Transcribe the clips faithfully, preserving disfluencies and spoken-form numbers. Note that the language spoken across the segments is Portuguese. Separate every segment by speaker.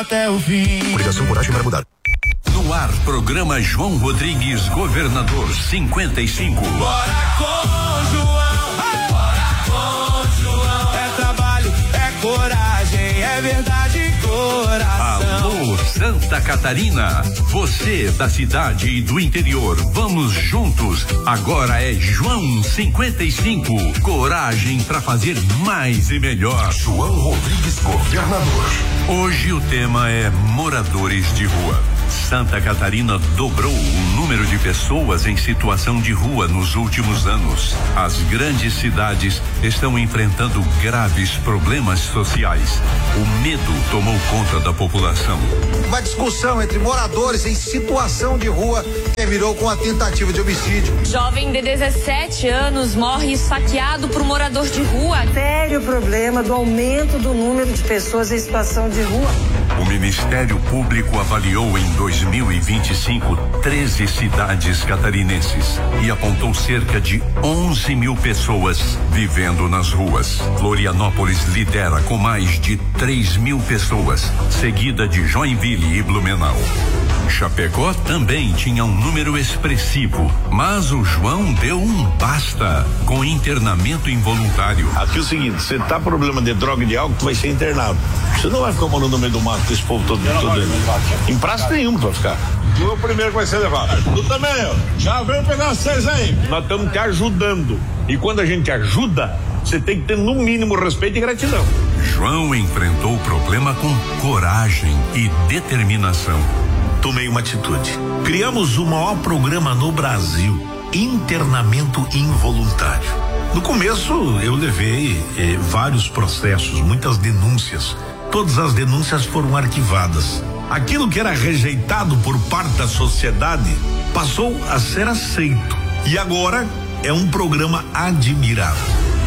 Speaker 1: até o fim.
Speaker 2: Obrigação, coragem para mudar.
Speaker 3: No ar, programa João Rodrigues, governador cinquenta e cinco.
Speaker 1: Bora com João, bora com João. É trabalho, é coragem, é verdade e coração.
Speaker 3: Alô, Santa Catarina, você da cidade e do interior, vamos juntos. Agora é João cinquenta e cinco. Coragem para fazer mais e melhor.
Speaker 2: João Rodrigues, governador.
Speaker 3: Hoje o tema é moradores de rua. Santa Catarina dobrou o número de pessoas em situação de rua nos últimos anos. As grandes cidades estão enfrentando graves problemas sociais. O medo tomou conta da população.
Speaker 4: Uma discussão entre moradores em situação de rua terminou com a tentativa de homicídio.
Speaker 5: Jovem de dezessete anos morre esfaqueado por morador de rua.
Speaker 6: Sério problema do aumento do número de pessoas em situação de rua.
Speaker 3: O Ministério Público avaliou em dois mil e vinte e cinco treze cidades catarinenses e apontou cerca de onze mil pessoas vivendo nas ruas. Florianópolis lidera com mais de três mil pessoas, seguida de Joinville e Blumenau. Chapecó também tinha um número expressivo, mas o João deu um basta com internamento involuntário.
Speaker 7: Aqui é o seguinte, você tá com problema de droga e de álcool, tu vai ser internado. Você não vai ficar morando no meio do mato com esse povo todo, todo em praça nenhuma tu vai ficar.
Speaker 8: Tu é o primeiro que vai ser levado. Tu também, já veio pegar vocês aí.
Speaker 7: Nós estamos te ajudando. E quando a gente ajuda, você tem que ter no mínimo respeito e gratidão.
Speaker 3: João enfrentou o problema com coragem e determinação.
Speaker 9: Tomei uma atitude. Criamos o maior programa no Brasil, internamento involuntário. No começo eu levei eh, vários processos, muitas denúncias. Todas as denúncias foram arquivadas. Aquilo que era rejeitado por parte da sociedade passou a ser aceito. E agora é um programa admirável.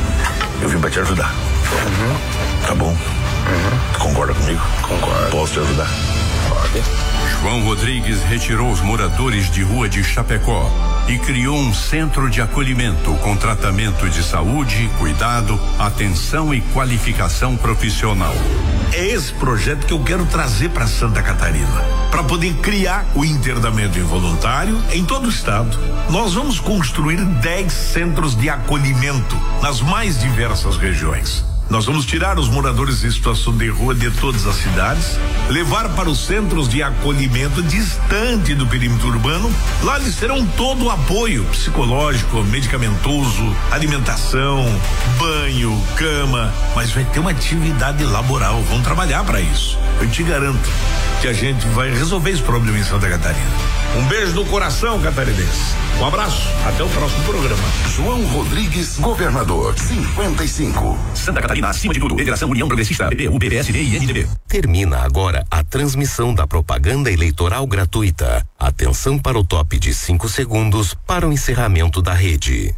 Speaker 2: Eu vim pra te ajudar. Uhum. Tá bom? Uhum. Tu concorda comigo? Concordo. Posso te ajudar? Pode.
Speaker 3: João Rodrigues retirou os moradores de rua de Chapecó e criou um centro de acolhimento com tratamento de saúde, cuidado, atenção e qualificação profissional.
Speaker 9: É esse projeto que eu quero trazer para Santa Catarina, para poder criar o internamento involuntário em todo o estado. Nós vamos construir dez centros de acolhimento nas mais diversas regiões. Nós vamos tirar os moradores em situação de rua de todas as cidades, levar para os centros de acolhimento distante do perímetro urbano. Lá eles terão todo o apoio psicológico, medicamentoso, alimentação, banho, cama, mas vai ter uma atividade laboral, vão trabalhar para isso. Eu te garanto que a gente vai resolver esse problema em Santa Catarina. Um beijo no coração, catarinense. Um abraço, até o próximo programa.
Speaker 2: João Rodrigues, governador, cinquenta e cinco.
Speaker 3: Santa Catarina, acima de tudo. Federação União Progressista, P P U, P P S D e N D B.
Speaker 10: Termina agora a transmissão da propaganda eleitoral gratuita. Atenção para o top de cinco segundos para o encerramento da rede.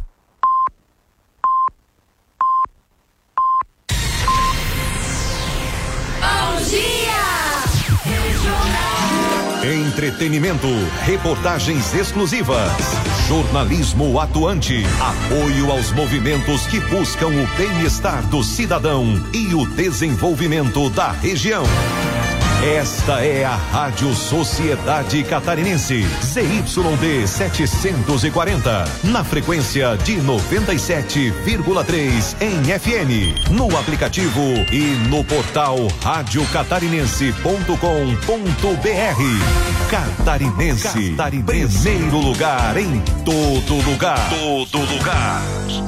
Speaker 1: Bom dia!
Speaker 11: Entretenimento, reportagens exclusivas, jornalismo atuante, apoio aos movimentos que buscam o bem-estar do cidadão e o desenvolvimento da região. Esta é a Rádio Sociedade Catarinense, Z Y D setecentos e quarenta, na frequência de noventa e sete vírgula três em F M, no aplicativo e no portal rádio catarinense ponto com ponto b r. Catarinense, Catarinense, primeiro lugar em todo lugar. Todo lugar.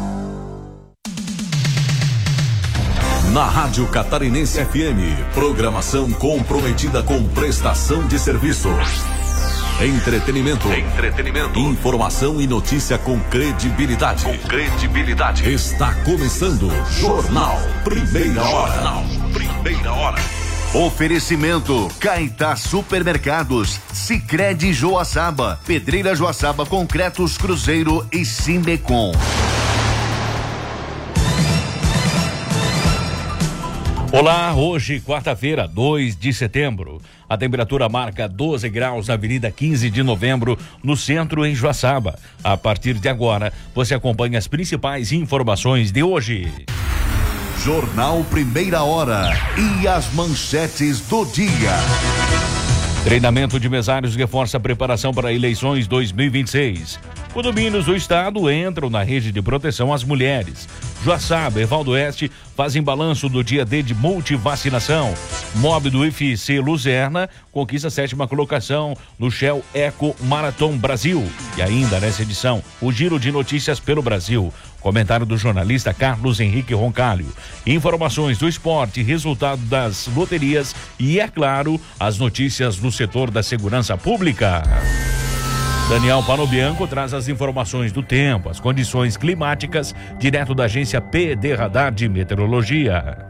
Speaker 12: Na Rádio Catarinense F M, programação comprometida com prestação de serviço. Entretenimento. Entretenimento. Informação e notícia com credibilidade. Com credibilidade. Está começando Jornal Primeira Hora. Jornal Primeira Hora.
Speaker 13: Oferecimento Caetá Supermercados, Sicredi Joaçaba, Pedreira Joaçaba Concretos Cruzeiro e Sindecom.
Speaker 14: Olá, hoje, quarta-feira, dois de setembro. A temperatura marca doze graus na Avenida quinze de novembro, no centro, em Joaçaba. A partir de agora, você acompanha as principais informações de hoje.
Speaker 13: Jornal Primeira Hora e as manchetes do dia.
Speaker 14: Treinamento de mesários reforça a preparação para eleições dois mil e vinte e seis. Condomínios do estado entram na rede de proteção às mulheres. Joaçaba e Evaldo Oeste fazem balanço do dia D de multivacinação. Mob do I F C Luzerna conquista a sétima colocação no Shell Eco Marathon Brasil. E ainda nessa edição, o giro de notícias pelo Brasil. Comentário do jornalista Carlos Henrique Roncalho. Informações do esporte, resultado das loterias e, é claro, as notícias do setor da segurança pública. Daniel Panobianco traz as informações do tempo, as condições climáticas, direto da agência P D Radar de Meteorologia.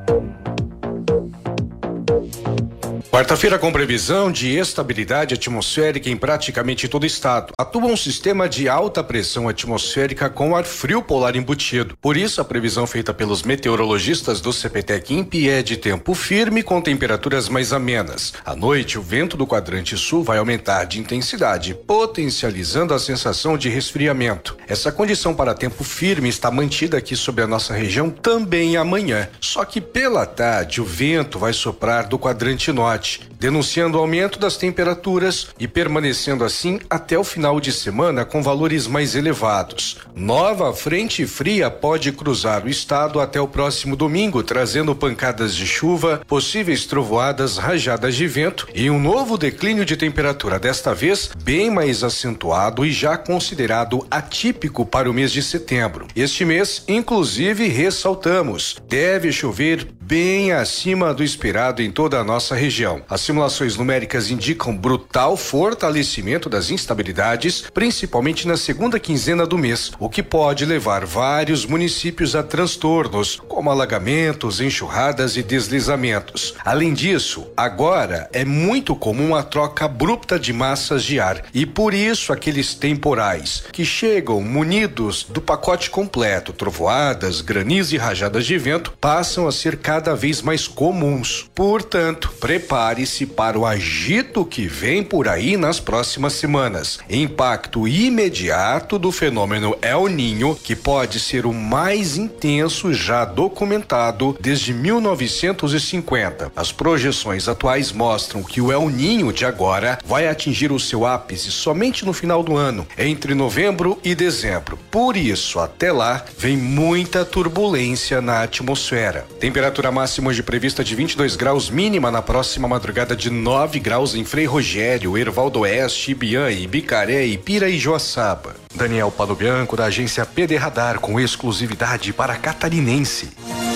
Speaker 15: Quarta-feira com previsão de estabilidade atmosférica em praticamente todo o estado. Atua um sistema de alta pressão atmosférica com ar frio polar embutido. Por isso, a previsão feita pelos meteorologistas do CPTEC INPE é de tempo firme com temperaturas mais amenas. À noite, o vento do quadrante sul vai aumentar de intensidade, potencializando a sensação de resfriamento. Essa condição para tempo firme está mantida aqui sobre a nossa região também amanhã. Só que pela tarde, o vento vai soprar do quadrante norte, denunciando o aumento das temperaturas e permanecendo assim até o final de semana com valores mais elevados. Nova frente fria pode cruzar o estado até o próximo domingo, trazendo pancadas de chuva, possíveis trovoadas, rajadas de vento e um novo declínio de temperatura, desta vez bem mais acentuado e já considerado atípico para o mês de setembro. Este mês, inclusive, ressaltamos, deve chover bem acima do esperado em toda a nossa região. As simulações numéricas indicam brutal fortalecimento das instabilidades, principalmente na segunda quinzena do mês, o que pode levar vários municípios a transtornos, como alagamentos, enxurradas e deslizamentos. Além disso, agora é muito comum a troca abrupta de massas de ar e por isso aqueles temporais que chegam munidos do pacote completo, trovoadas, granizo e rajadas de vento, passam a ser cada vez mais comuns. Portanto, prepare-se para o agito que vem por aí nas próximas semanas. Impacto imediato do fenômeno El Niño, que pode ser o mais intenso já documentado desde mil novecentos e cinquenta. As projeções atuais mostram que o El Niño de agora vai atingir o seu ápice somente no final do ano, entre novembro e dezembro. Por isso, até lá, vem muita turbulência na atmosfera. Temperatura máxima hoje prevista de vinte e dois graus, mínima na próxima madrugada de nove graus em Frei Rogério, Ervaldo Oeste, Ibiã, Ibicaré, Ipira e Joaçaba. Daniel Panobianco, da agência P D Radar, com exclusividade para catarinense.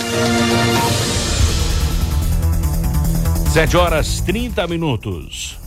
Speaker 14: Sete horas trinta minutos.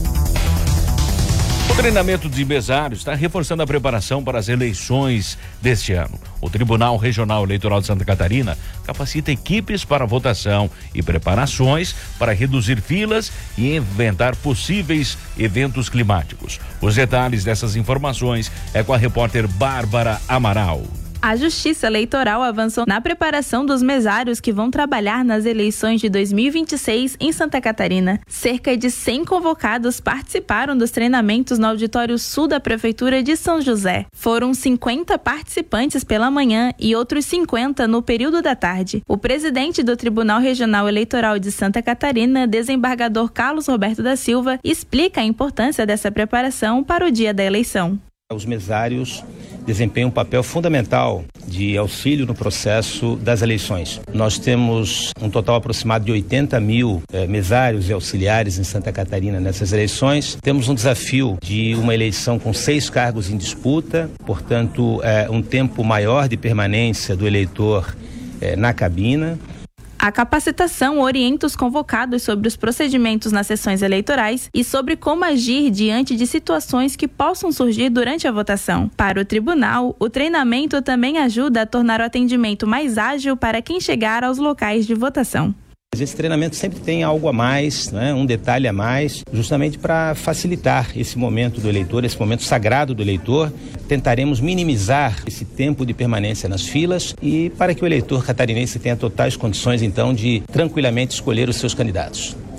Speaker 14: O treinamento de mesários está reforçando a preparação para as eleições deste ano. O Tribunal Regional Eleitoral de Santa Catarina capacita equipes para votação e preparações para reduzir filas e inventar possíveis eventos climáticos. Os detalhes dessas informações é com a repórter Bárbara Amaral.
Speaker 16: A Justiça Eleitoral avançou na preparação dos mesários que vão trabalhar nas eleições de dois mil e vinte e seis em Santa Catarina. Cerca de cem convocados participaram dos treinamentos no Auditório Sul da Prefeitura de São José. Foram cinquenta participantes pela manhã e outros cinquenta no período da tarde. O presidente do Tribunal Regional Eleitoral de Santa Catarina, desembargador Carlos Roberto da Silva, explica a importância dessa preparação para o dia da eleição.
Speaker 17: Os mesários desempenham um papel fundamental de auxílio no processo das eleições. Nós temos um total aproximado de oitenta mil eh, mesários e auxiliares em Santa Catarina nessas eleições. Temos um desafio de uma eleição com seis cargos em disputa, portanto, eh, um tempo maior de permanência do eleitor eh, na cabina.
Speaker 16: A capacitação orienta os convocados sobre os procedimentos nas sessões eleitorais e sobre como agir diante de situações que possam surgir durante a votação. Para o tribunal, o treinamento também ajuda a tornar o atendimento mais ágil para quem chegar aos locais de votação.
Speaker 17: Esse treinamento sempre tem algo a mais, né? Um detalhe a mais, justamente para facilitar esse momento do eleitor, esse momento sagrado do eleitor. Tentaremos minimizar esse tempo de permanência nas filas e para que o eleitor catarinense tenha totais condições, então, de tranquilamente escolher os seus candidatos.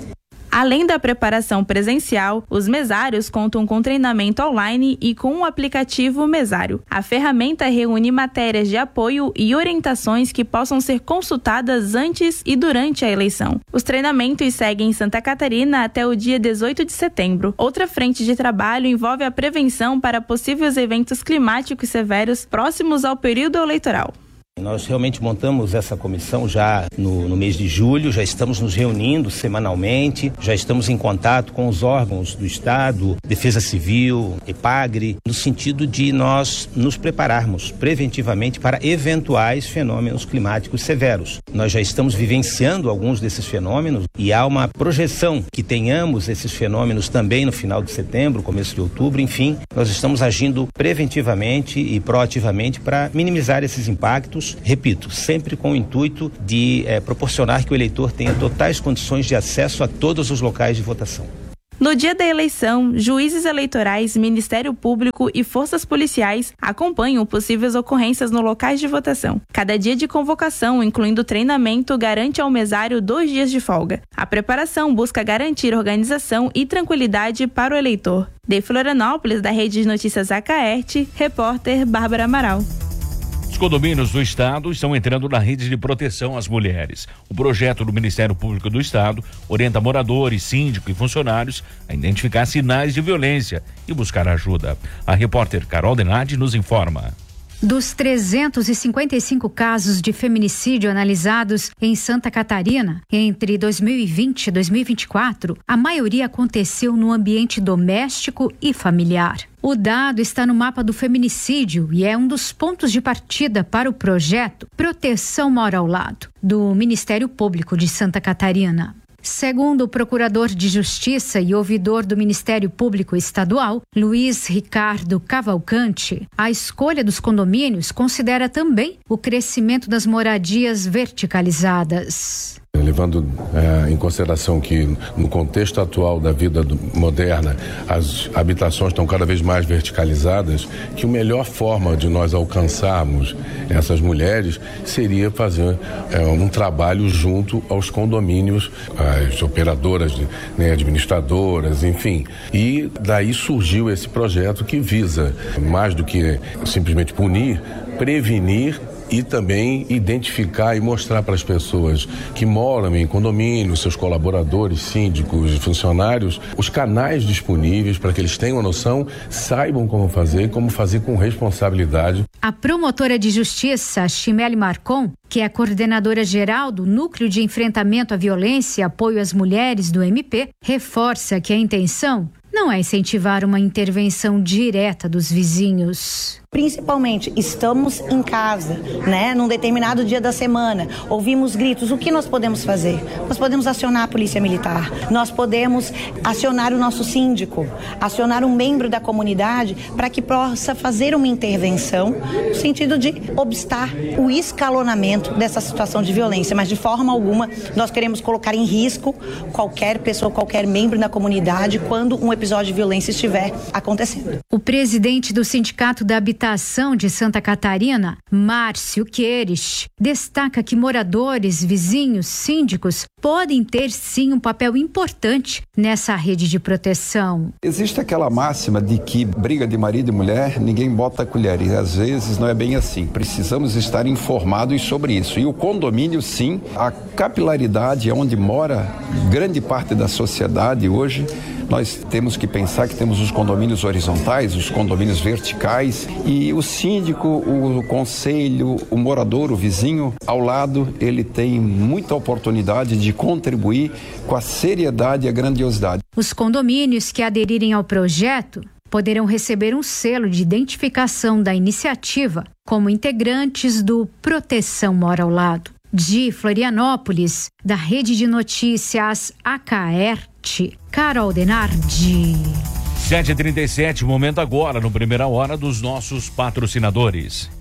Speaker 16: Além da preparação presencial, os mesários contam com treinamento online e com o aplicativo Mesário. A ferramenta reúne matérias de apoio e orientações que possam ser consultadas antes e durante a eleição. Os treinamentos seguem em Santa Catarina até o dia dezoito de setembro. Outra frente de trabalho envolve a prevenção para possíveis eventos climáticos severos próximos ao período eleitoral.
Speaker 17: Nós realmente montamos essa comissão já no, no mês de julho, já estamos nos reunindo semanalmente, já estamos em contato com os órgãos do Estado, Defesa Civil, EPAGRE, no sentido de nós nos prepararmos preventivamente para eventuais fenômenos climáticos severos. Nós já estamos vivenciando alguns desses fenômenos e há uma projeção que tenhamos esses fenômenos também no final de setembro, começo de outubro, enfim, nós estamos agindo preventivamente e proativamente para minimizar esses impactos. Repito, sempre com o intuito de eh, proporcionar que o eleitor tenha totais condições de acesso a todos os locais de votação.
Speaker 16: No dia da eleição, juízes eleitorais, Ministério Público e forças policiais acompanham possíveis ocorrências nos locais de votação. Cada dia de convocação, incluindo treinamento, garante ao mesário dois dias de folga. A preparação busca garantir organização e tranquilidade para o eleitor. De Florianópolis, da Rede de Notícias Acaerte, repórter Bárbara Amaral.
Speaker 14: Os condomínios do Estado estão entrando na rede de proteção às mulheres. O projeto do Ministério Público do Estado orienta moradores, síndicos e funcionários a identificar sinais de violência e buscar ajuda. A repórter Carol Denardi nos informa.
Speaker 18: Dos trezentos e cinquenta e cinco casos de feminicídio analisados em Santa Catarina entre dois mil e vinte e dois mil e vinte e quatro, a maioria aconteceu no ambiente doméstico e familiar. O dado está no mapa do feminicídio e é um dos pontos de partida para o projeto Proteção Mora ao Lado, do Ministério Público de Santa Catarina. Segundo o procurador de Justiça e ouvidor do Ministério Público Estadual, Luiz Ricardo Cavalcante, a escolha dos condomínios considera também o crescimento das moradias verticalizadas.
Speaker 19: Levando é, em consideração que no contexto atual da vida do, moderna as habitações estão cada vez mais verticalizadas, que a melhor forma de nós alcançarmos essas mulheres seria fazer é, um trabalho junto aos condomínios, as operadoras, né, administradoras, enfim. E daí surgiu esse projeto que visa, mais do que simplesmente punir, prevenir e também identificar e mostrar para as pessoas que moram em condomínios, seus colaboradores, síndicos e funcionários, os canais disponíveis para que eles tenham a noção, saibam como fazer, como fazer com responsabilidade.
Speaker 18: A promotora de justiça, Chimele Marcon, que é a coordenadora geral do Núcleo de Enfrentamento à Violência e Apoio às Mulheres do M P, reforça que a intenção não é incentivar uma intervenção direta dos vizinhos.
Speaker 20: Principalmente, estamos em casa, né, num determinado dia da semana, ouvimos gritos, o que nós podemos fazer? Nós podemos acionar a polícia militar, nós podemos acionar o nosso síndico, acionar um membro da comunidade para que possa fazer uma intervenção no sentido de obstar o escalonamento dessa situação de violência, mas de forma alguma nós queremos colocar em risco qualquer pessoa, qualquer membro da comunidade quando um episódio de violência estiver acontecendo.
Speaker 18: O presidente do Sindicato da Habitação de Santa Catarina, Márcio Queires, destaca que moradores, vizinhos, síndicos podem ter sim um papel importante nessa rede de proteção.
Speaker 21: Existe aquela máxima de que briga de marido e mulher, ninguém bota a colher, e às vezes não é bem assim. Precisamos estar informados sobre isso. E o condomínio, sim, a capilaridade é onde mora grande parte da sociedade hoje. Nós temos que pensar que temos os condomínios horizontais, os condomínios verticais, e o síndico, o conselho, o morador, o vizinho ao lado, ele tem muita oportunidade de contribuir com a seriedade e a grandiosidade.
Speaker 18: Os condomínios que aderirem ao projeto poderão receber um selo de identificação da iniciativa como integrantes do Proteção Mora ao Lado. De Florianópolis, da Rede de Notícias Acaerte, Carol Denardi.
Speaker 14: sete e trinta e sete, momento agora, no Primeira Hora, dos nossos patrocinadores.